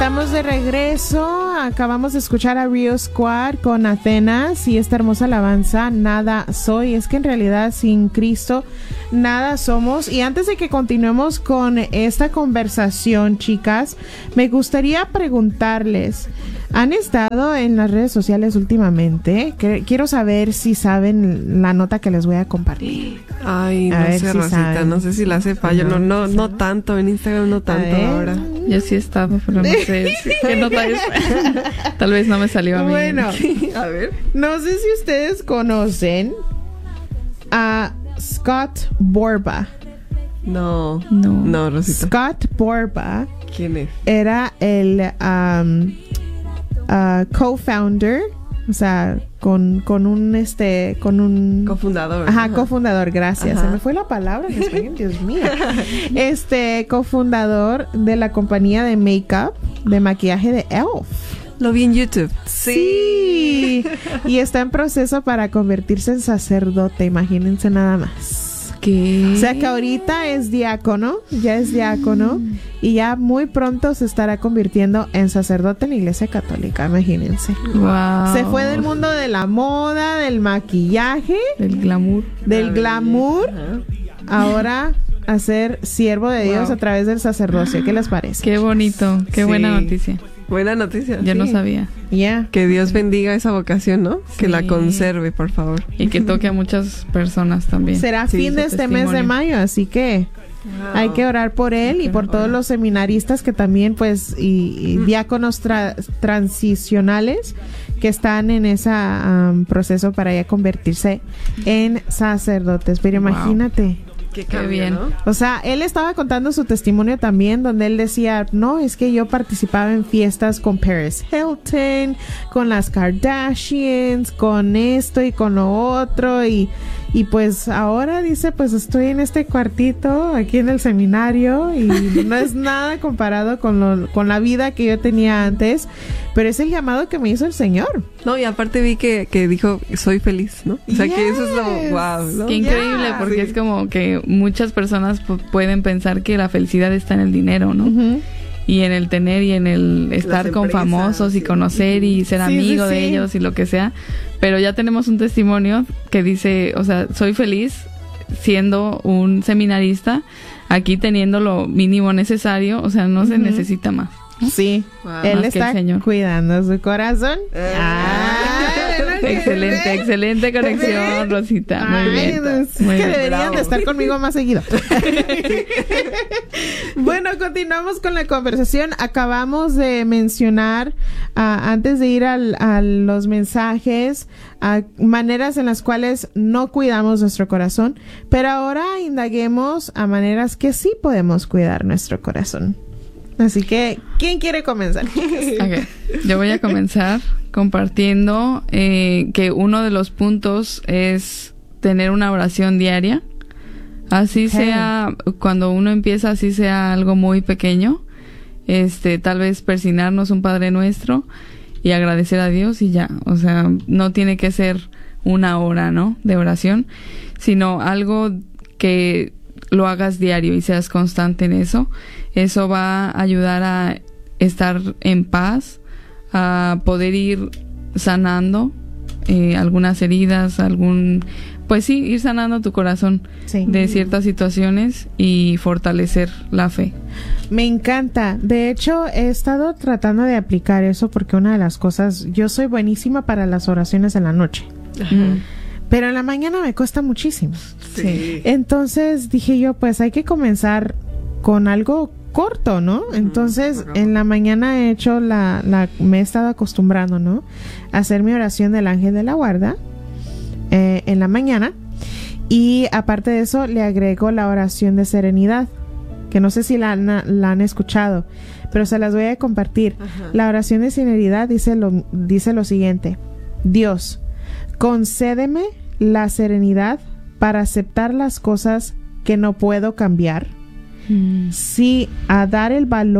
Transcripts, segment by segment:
Estamos de regreso. Acabamos de escuchar a Rio Squad con Atenas y esta hermosa alabanza, Nada Soy. Es que en realidad sin Cristo nada somos. Y antes de que continuemos con esta conversación, chicas, me gustaría preguntarles, ¿han estado en las redes sociales últimamente? Quiero saber si saben la nota que les voy a compartir. Ay, no sé, si Rosita, saben. No sé si la sepa. Yo no tanto, en Instagram no tanto ahora. Yo sí he estado, pero no sé qué nota es. Tal vez no me salió a mí. Bueno, a ver. No sé si ustedes conocen a Scott Borba. No, Rosita. Scott Borba. ¿Quién es? Era el co-founder, o sea, con un cofundador. Ajá, cofundador, gracias. Se me fue la palabra en español, Dios mío. Cofundador de la compañía de make-up, de maquillaje de Elf. Lo vi en YouTube. Sí. Y está en proceso para convertirse en sacerdote, imagínense nada más. ¿Qué? O sea que ahorita es diácono, ya es diácono y ya muy pronto se estará convirtiendo en sacerdote en la Iglesia Católica, imagínense. Wow. Se fue del mundo de la moda, del maquillaje, del glamour, ahora a ser siervo de Dios a través del sacerdocio. ¿Qué les parece? Qué bonito, qué buena noticia. Buena noticia. Yo no sabía. Que Dios bendiga esa vocación, ¿no? Sí. Que la conserve, por favor. Y que toque a muchas personas también. Será fin de este mes de mayo, así que hay que orar por él y por todos los seminaristas que también, pues, y diáconos transicionales que están en ese proceso para ya convertirse en sacerdotes. Pero imagínate. Qué bien, ¿no? O sea, él estaba contando su testimonio también, donde él decía, no, es que yo participaba en fiestas con Paris Hilton, con las Kardashians, con esto y con lo otro, y pues ahora dice, pues estoy en este cuartito aquí en el seminario y no es nada comparado con la vida que yo tenía antes, pero es el llamado que me hizo el Señor. No, y aparte vi que dijo, soy feliz, ¿no? O sea, que eso es lo wow, ¿no? Qué increíble, porque es como que muchas personas pueden pensar que la felicidad está en el dinero, ¿no? Y en el tener y en el estar con famosos y conocer y ser amigo de ellos y lo que sea. Pero ya tenemos un testimonio que dice, o sea, soy feliz siendo un seminarista, aquí teniendo lo mínimo necesario, o sea, no se necesita más. Sí, él está cuidando su corazón. Excelente conexión, Rosita. Muy bien. Muy bien. Deberían de estar conmigo más seguido. Bueno, continuamos con la conversación. Acabamos de mencionar, antes de ir a los mensajes, maneras en las cuales no cuidamos nuestro corazón, pero ahora indaguemos a maneras que sí podemos cuidar nuestro corazón. Así que, ¿quién quiere comenzar? Okay. Yo voy a comenzar compartiendo que uno de los puntos es tener una oración diaria. Así sea, cuando uno empieza, así sea algo muy pequeño. Tal vez persignarnos un Padre Nuestro y agradecer a Dios y ya. O sea, no tiene que ser una hora, ¿no? De oración, sino algo que lo hagas diario y seas constante en eso. Eso va a ayudar a estar en paz, a poder ir sanando algunas heridas, pues sí, ir sanando tu corazón de ciertas situaciones y fortalecer la fe. Me encanta. De hecho, he estado tratando de aplicar eso porque una de las cosas, yo soy buenísima para las oraciones en la noche. Pero en la mañana me cuesta muchísimo. Sí. Entonces dije yo, pues hay que comenzar con algo corto, ¿no? Entonces en la mañana he hecho me he estado acostumbrando, ¿no? A hacer mi oración del ángel de la guarda en la mañana, y aparte de eso le agrego la oración de serenidad, que no sé si la han escuchado, pero se las voy a compartir. La oración de serenidad dice lo siguiente: Dios, concédeme la serenidad para aceptar las cosas que no puedo cambiar. Sí, a saber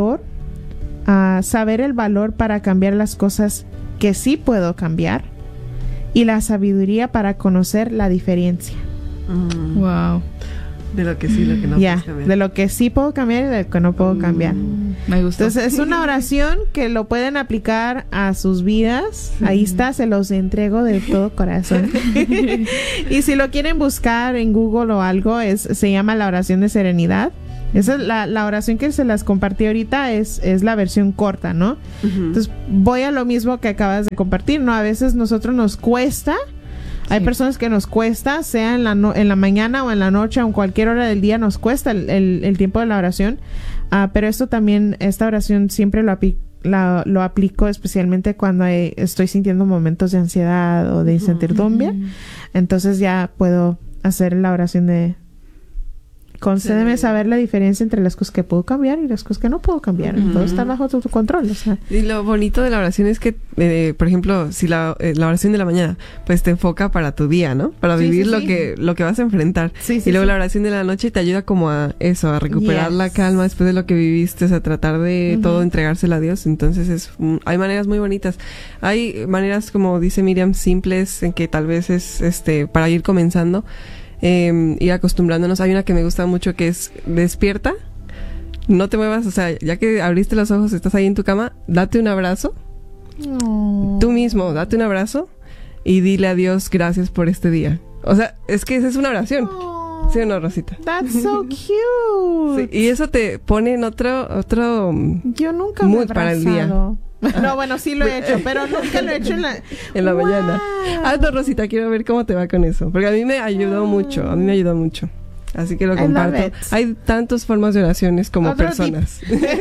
el valor para cambiar las cosas que sí puedo cambiar, y la sabiduría para conocer la diferencia. Wow. De lo que sí, lo que no puedes cambiar. De lo que sí puedo cambiar y de lo que no puedo cambiar. Me gustó. Entonces es una oración que lo pueden aplicar a sus vidas. Ahí está, se los entrego de todo corazón. Y si lo quieren buscar en Google o algo, se llama la oración de serenidad. Esa es la oración que se las compartí ahorita, es la versión corta, ¿no? Entonces voy a lo mismo que acabas de compartir, ¿no? A veces nosotros nos cuesta. Hay personas que nos cuesta, sea en la mañana o en la noche o en cualquier hora del día, nos cuesta el tiempo de la oración. Pero esto también, esta oración siempre lo aplico especialmente cuando estoy sintiendo momentos de ansiedad o de incertidumbre. Entonces ya puedo hacer la oración de concédeme saber la diferencia entre las cosas que puedo cambiar y las cosas que no puedo cambiar. Todo está bajo tu control. O sea. Y lo bonito de la oración es que, por ejemplo, si la oración de la mañana, pues te enfoca para tu día, ¿no? Para vivir lo que vas a enfrentar. Y luego la oración de la noche te ayuda como a eso, a recuperar la calma después de lo que viviste, a tratar de todo entregárselo a Dios. Entonces hay maneras muy bonitas. Hay maneras, como dice Miriam, simples en que tal vez es para ir comenzando. Ir acostumbrándonos. Hay una que me gusta mucho que es despierta, no te muevas, o sea, ya que abriste los ojos, estás ahí en tu cama, date un abrazo, tú mismo, date un abrazo y dile a Dios gracias por este día. O sea, es que esa es una oración. ¿Sí o no, Rosita? That's so cute. Sí, y eso te pone en otro yo nunca me he abrazado para el día. No, bueno, sí lo he hecho, pero nunca lo he hecho en la mañana. No, Rosita, quiero ver cómo te va con eso. Porque a mí me ayudó mucho, Así que lo comparto. Hay tantas formas de oraciones como personas.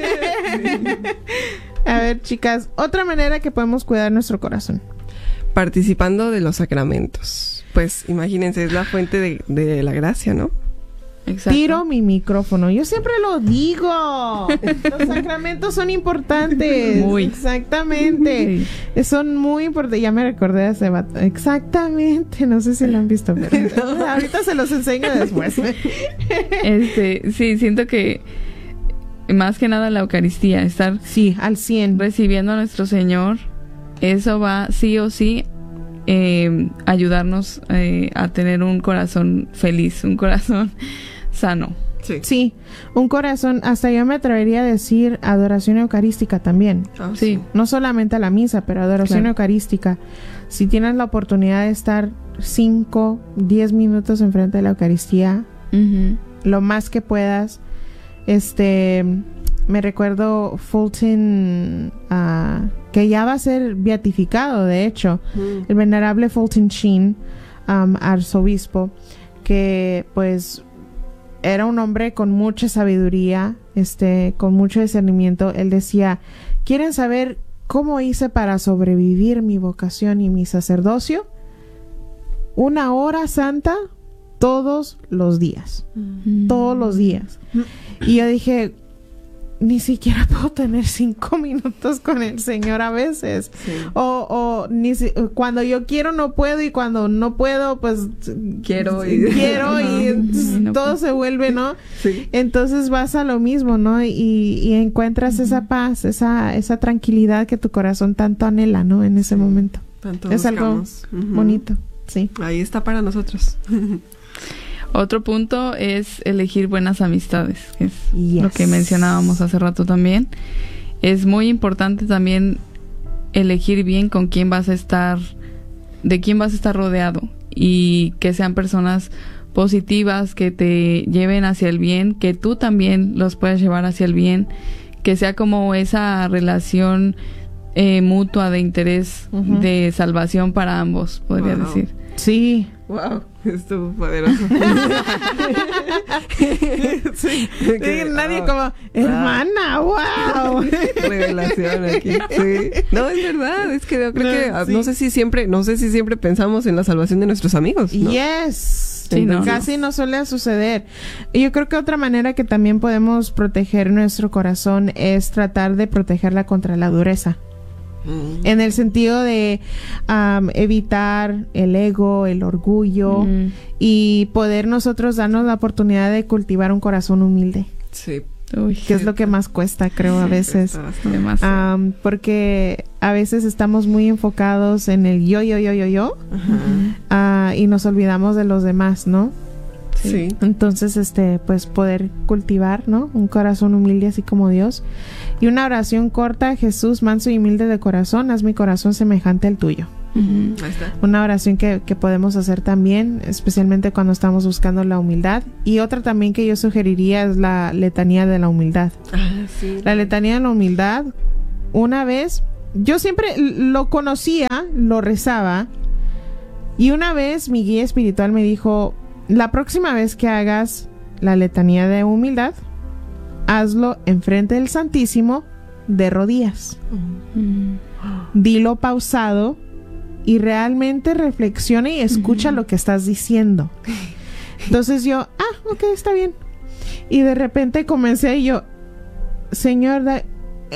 A ver, chicas, otra manera que podemos cuidar nuestro corazón. Participando de los sacramentos. Pues imagínense, es la fuente de la gracia, ¿no? Exacto. Tiro mi micrófono. Yo siempre lo digo. Los sacramentos son importantes. Muy. Exactamente. Sí. Son muy importantes. Ya me recordé de ese vato. Exactamente. No sé si lo han visto, pero ahorita se los enseño después. Sí, siento que más que nada la Eucaristía, estar al 100 recibiendo a nuestro Señor, eso va sí o sí ayudarnos a tener un corazón feliz, un corazón sano. Sí, un corazón, hasta yo me atrevería a decir adoración eucarística también. Sí. No solamente a la misa, pero adoración eucarística. Si tienes la oportunidad de estar 5, 10 minutos enfrente de la Eucaristía, lo más que puedas. Me recuerdo Fulton, que ya va a ser beatificado, de hecho, el venerable Fulton Sheen, arzobispo, que pues era un hombre con mucha sabiduría, con mucho discernimiento. Él decía, ¿quieren saber cómo hice para sobrevivir mi vocación y mi sacerdocio? 1 hora santa todos los días. Todos los días. Y yo dije, ni siquiera puedo tener 5 minutos con el Señor a veces. O cuando yo quiero no puedo, y cuando no puedo pues quiero y no todo se vuelve, ¿no? Sí. Entonces vas a lo mismo, ¿no? Y encuentras esa paz, esa tranquilidad que tu corazón tanto anhela, ¿no? En ese momento. Tanto es algo bonito. Sí. Ahí está para nosotros. Otro punto es elegir buenas amistades, que es lo que mencionábamos hace rato también. Es muy importante también elegir bien con quién vas a estar, de quién vas a estar rodeado, y que sean personas positivas, que te lleven hacia el bien, que tú también los puedas llevar hacia el bien, que sea como esa relación mutua de interés, de salvación para ambos, podría decir. Sí. Wow, estuvo poderoso. Nadie como, hermana, wow. Revelación aquí. Sí. No, es verdad, es que yo creo que no sé si siempre pensamos en la salvación de nuestros amigos, ¿no? Yes. Sí, ¿no? Casi no suele suceder. Y yo creo que otra manera que también podemos proteger nuestro corazón es tratar de protegerla contra la dureza. En el sentido de evitar el ego, el orgullo, y poder nosotros darnos la oportunidad de cultivar un corazón humilde. Sí. Que es lo que más cuesta, creo, a veces. Porque a veces estamos muy enfocados en el yo, y nos olvidamos de los demás, ¿no? Sí. Entonces, pues poder cultivar, ¿no? Un corazón humilde así como Dios. Y una oración corta: Jesús, manso y humilde de corazón, haz mi corazón semejante al tuyo. Ahí está. Una oración que podemos hacer también, especialmente cuando estamos buscando la humildad. Y otra también que yo sugeriría es la letanía de la humildad. Sí. La letanía de la humildad, una vez, yo siempre lo conocía, lo rezaba, y una vez mi guía espiritual me dijo: la próxima vez que hagas la letanía de humildad, hazlo enfrente del Santísimo de rodillas. Dilo pausado y realmente reflexiona y escucha lo que estás diciendo. Entonces yo, ok, está bien. Y de repente comencé y yo, Señor, no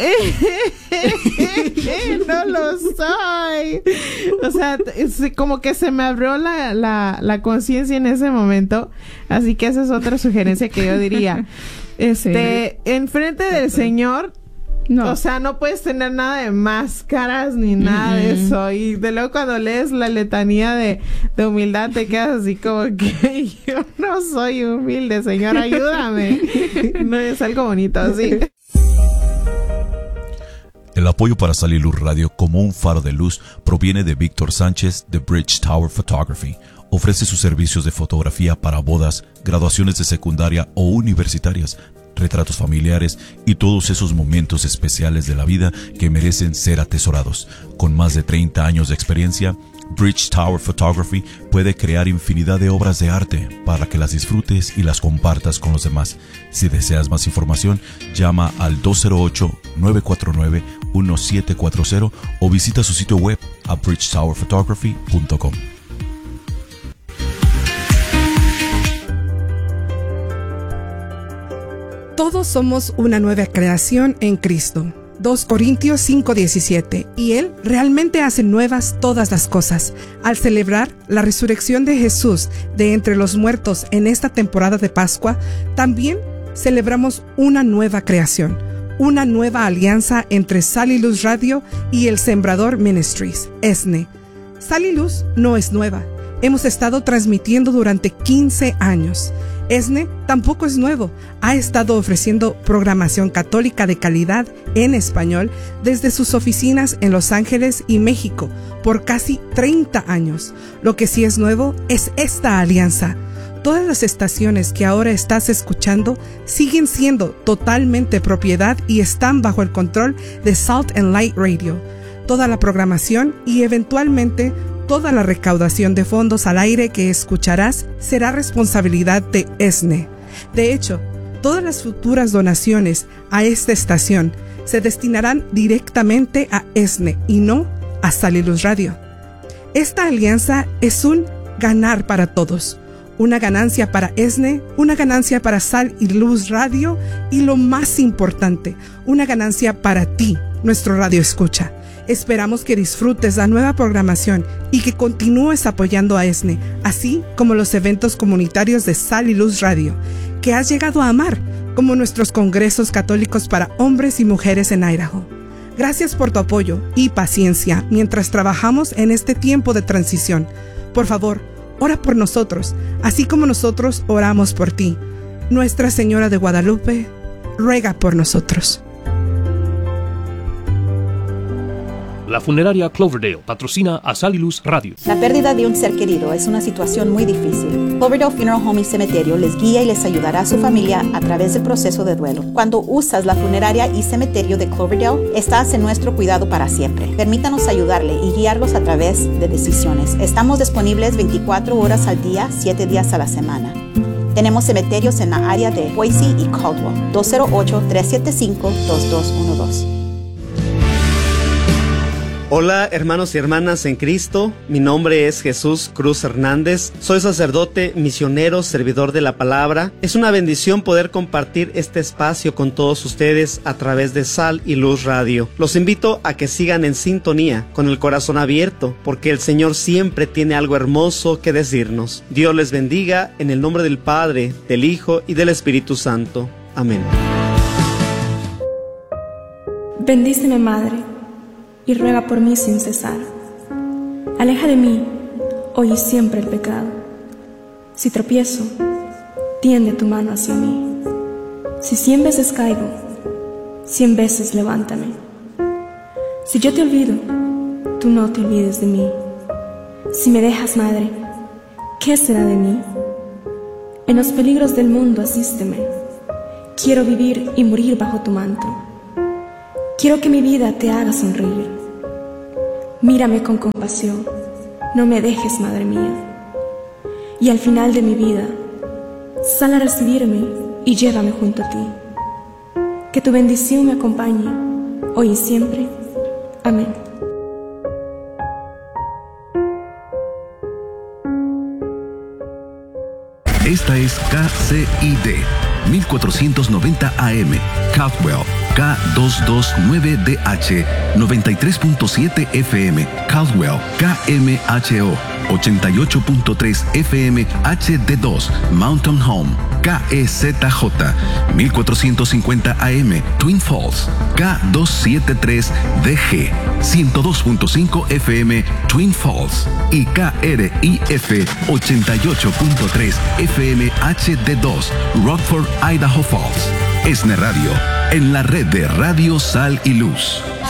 lo soy. O sea, como que se me abrió la conciencia en ese momento. Así que esa es otra sugerencia que yo diría. Enfrente del Señor, no. O sea, no puedes tener nada de máscaras ni nada de eso. Y de luego cuando lees la letanía de humildad te quedas así como que yo no soy humilde, Señor, ayúdame. No es algo bonito así. El apoyo para Sal y Luz Radio como un faro de luz proviene de Víctor Sánchez de Bridge Tower Photography. Ofrece sus servicios de fotografía para bodas, graduaciones de secundaria o universitarias, retratos familiares y todos esos momentos especiales de la vida que merecen ser atesorados. Con más de 30 años de experiencia, Bridge Tower Photography puede crear infinidad de obras de arte para que las disfrutes y las compartas con los demás. Si deseas más información, llama al 208-949-1740 o visita su sitio web a bridgetowerphotography.com. Todos somos una nueva creación en Cristo. 2 Corintios 5:17. Y Él realmente hace nuevas todas las cosas. Al celebrar la resurrección de Jesús de entre los muertos en esta temporada de Pascua, también celebramos una nueva creación, una nueva alianza entre Sal y Luz Radio y el Sembrador Ministries, ESNE. Sal y Luz no es nueva. Hemos estado transmitiendo durante 15 años. ESNE tampoco es nuevo. Ha estado ofreciendo programación católica de calidad en español desde sus oficinas en Los Ángeles y México por casi 30 años. Lo que sí es nuevo es esta alianza. Todas las estaciones que ahora estás escuchando siguen siendo totalmente propiedad y están bajo el control de Salt and Light Radio. Toda la programación y eventualmente toda la recaudación de fondos al aire que escucharás será responsabilidad de ESNE. De hecho, todas las futuras donaciones a esta estación se destinarán directamente a ESNE y no a Sal y Luz Radio. Esta alianza es un ganar para todos. Una ganancia para ESNE, una ganancia para Sal y Luz Radio y lo más importante, una ganancia para ti, nuestro radio escucha. Esperamos que disfrutes la nueva programación y que continúes apoyando a ESNE, así como los eventos comunitarios de Sal y Luz Radio, que has llegado a amar, como nuestros congresos católicos para hombres y mujeres en Idaho. Gracias por tu apoyo y paciencia mientras trabajamos en este tiempo de transición. Por favor, ora por nosotros, así como nosotros oramos por ti. Nuestra Señora de Guadalupe, ruega por nosotros. La funeraria Cloverdale patrocina a Sal y Luz Radio. La pérdida de un ser querido es una situación muy difícil. Cloverdale Funeral Home y Cementerio les guía y les ayudará a su familia a través del proceso de duelo. Cuando usas la funeraria y cementerio de Cloverdale, estás en nuestro cuidado para siempre. Permítanos ayudarle y guiarlos a través de decisiones. Estamos disponibles 24 horas al día, 7 días a la semana. Tenemos cementerios en la área de Boise y Caldwell. 208-375-2212. Hola hermanos y hermanas en Cristo, mi nombre es Jesús Cruz Hernández, soy sacerdote, misionero, servidor de la palabra. Es una bendición poder compartir este espacio con todos ustedes a través de Sal y Luz Radio. Los invito a que sigan en sintonía, con el corazón abierto, porque el Señor siempre tiene algo hermoso que decirnos. Dios les bendiga en el nombre del Padre, del Hijo y del Espíritu Santo. Amén. Bendíceme, Madre, y ruega por mí sin cesar. Aleja de mí, hoy y siempre, el pecado. Si tropiezo, tiende tu mano hacia mí. Si 100 veces caigo, 100 veces levántame. Si yo te olvido, tú no te olvides de mí. Si me dejas, Madre, ¿qué será de mí? En los peligros del mundo asísteme. Quiero vivir y morir bajo tu manto. Quiero que mi vida te haga sonreír. Mírame con compasión, no me dejes, Madre mía. Y al final de mi vida, sal a recibirme y llévame junto a ti. Que tu bendición me acompañe, hoy y siempre. Amén. Esta es KCID 1490 AM, Caldwell, K229DH, 93.7 FM, Caldwell, KMHO, 88.3 FM, HD2, Mountain Home, KEZJ, 1450 AM, Twin Falls, K273DG, 102.5 FM, Twin Falls, y KRIF, 88.3 FM, HD2, Rockford, Idaho Falls. ESNE Radio, en la red de Radio Sal y Luz.